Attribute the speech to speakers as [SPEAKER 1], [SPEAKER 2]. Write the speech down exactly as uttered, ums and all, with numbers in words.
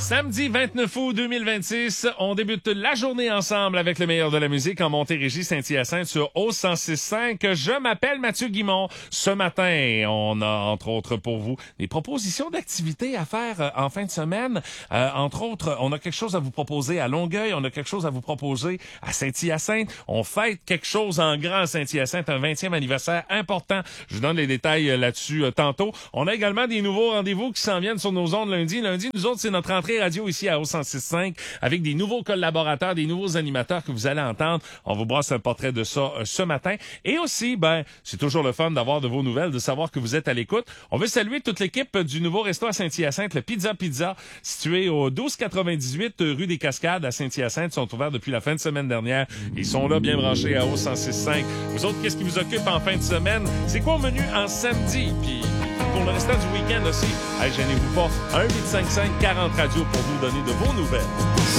[SPEAKER 1] Samedi vingt-neuf août deux mille vingt-six, on débute la journée ensemble avec le meilleur de la musique en Montérégie, Saint-Hyacinthe sur O cent six cinq. Je m'appelle Mathieu Guimond. Ce matin, on a entre autres pour vous des propositions d'activités à faire euh, en fin de semaine. Euh, entre autres, on a quelque chose à vous proposer à Longueuil, on a quelque chose à vous proposer à Saint-Hyacinthe. On fête quelque chose en grand à Saint-Hyacinthe, un vingtième anniversaire important. Je vous donne les détails euh, là-dessus euh, tantôt. On a également des nouveaux rendez-vous qui s'en viennent sur nos ondes lundi. Lundi, nous autres, c'est notre entrée radio ici à O cent six cinq avec des nouveaux collaborateurs, des nouveaux animateurs que vous allez entendre. On vous brasse un portrait de ça euh, ce matin. Et aussi, ben, c'est toujours le fun d'avoir de vos nouvelles, de savoir que vous êtes à l'écoute. On veut saluer toute l'équipe du nouveau resto à Saint-Hyacinthe, le Pizza Pizza, situé au douze quatre-vingt-dix-huit rue des Cascades à Saint-Hyacinthe. Ils sont ouverts depuis la fin de semaine dernière. Ils sont là, bien branchés à O cent six cinq. Vous autres, qu'est-ce qui vous occupe en fin de semaine? C'est quoi au menu en samedi? Puis pour le restant du week-end aussi, hey, gênez-vous pas. un huit cinq cinq quarante radio pour nous donner de vos nouvelles.